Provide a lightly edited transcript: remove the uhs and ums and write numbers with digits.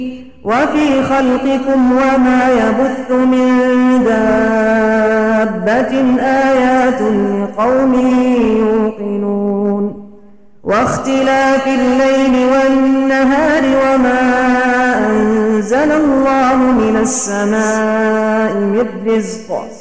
وفي خلقكم وما يبث من دابة آيات لقوم يوقنون واختلاف الليل والنهار وما أنزل الله من السماء من رزق